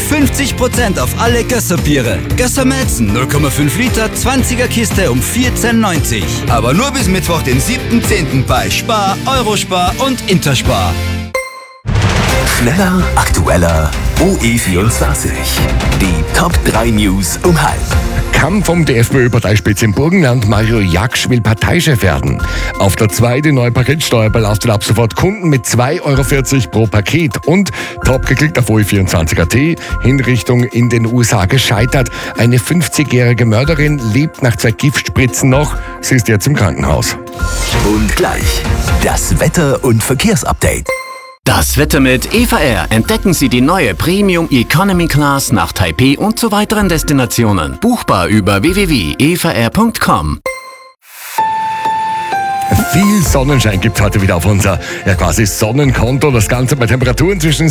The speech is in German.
50% auf alle Gösser-Biere. Gösser Malzen 0,5 Liter, 20er Kiste um 14,90. Aber nur bis Mittwoch, den 7.10. bei Spar, Eurospar und Interspar. Schneller, aktueller, OE24. Die Top 3 News um halb. Kampf vom DFB-Parteispitze im Burgenland. Mario Jaksch will Parteichef werden. Auf der 2 die neue Paketsteuer belastet ab sofort Kunden mit 2,40 Euro pro Paket. Und top geklickt auf OE24.at. Hinrichtung in den USA gescheitert. Eine 50-jährige Mörderin lebt nach 2 Giftspritzen noch. Sie ist jetzt im Krankenhaus. Und gleich das Wetter- und Verkehrsupdate. Das Wetter mit Eva Air. Entdecken Sie die neue Premium Economy Class nach Taipei und zu weiteren Destinationen. Buchbar über www.evaair.com. Viel Sonnenschein gibt es heute wieder auf unser quasi Sonnenkonto. Das Ganze bei Temperaturen zwischen